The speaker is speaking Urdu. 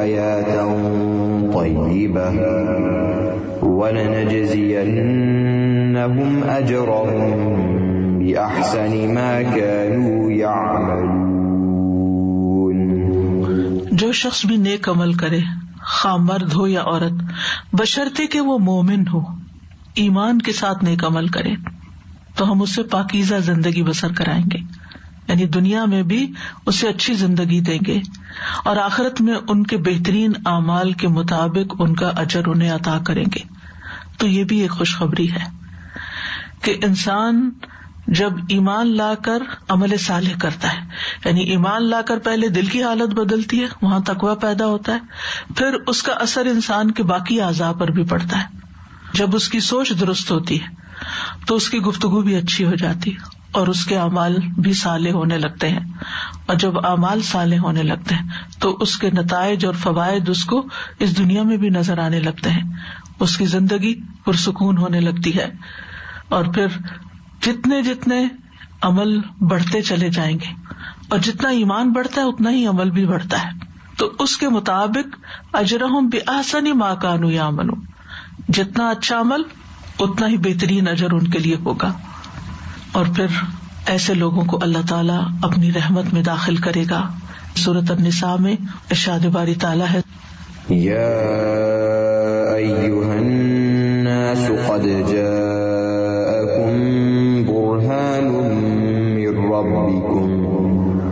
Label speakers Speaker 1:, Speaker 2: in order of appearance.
Speaker 1: حياة طيبة ولنجزينهم أجرهم بأحسن ما كانوا يعملون.
Speaker 2: جو شخص بھی نیک عمل کرے، خواہ مرد ہو یا عورت، بشرطے کہ وہ مومن ہو، ایمان کے ساتھ نیک عمل کرے، تو ہم اسے پاکیزہ زندگی بسر کرائیں گے، یعنی دنیا میں بھی اسے اچھی زندگی دیں گے اور آخرت میں ان کے بہترین اعمال کے مطابق ان کا اجر انہیں عطا کریں گے. تو یہ بھی ایک خوشخبری ہے کہ انسان جب ایمان لا کر عمل صالح کرتا ہے، یعنی ایمان لا کر پہلے دل کی حالت بدلتی ہے، وہاں تقویٰ پیدا ہوتا ہے، پھر اس کا اثر انسان کے باقی اعضاء پر بھی پڑتا ہے. جب اس کی سوچ درست ہوتی ہے تو اس کی گفتگو بھی اچھی ہو جاتی ہے اور اس کے اعمال بھی صالح ہونے لگتے ہیں، اور جب اعمال صالح ہونے لگتے ہیں تو اس کے نتائج اور فوائد اس کو اس دنیا میں بھی نظر آنے لگتے ہیں، اس کی زندگی پرسکون ہونے لگتی ہے. اور پھر جتنے جتنے عمل بڑھتے چلے جائیں گے اور جتنا ایمان بڑھتا ہے اتنا ہی عمل بھی بڑھتا ہے، تو اس کے مطابق اجرہم بأحسن ما کانوا یعملون، جتنا اچھا عمل اتنا ہی بہترین اجر ان کے لیے ہوگا. اور پھر ایسے لوگوں کو اللہ تعالیٰ اپنی رحمت میں داخل کرے گا. سورۃ النساء میں ارشاد باری تعالیٰ ہے،
Speaker 1: یا ایھا الناس قد جاء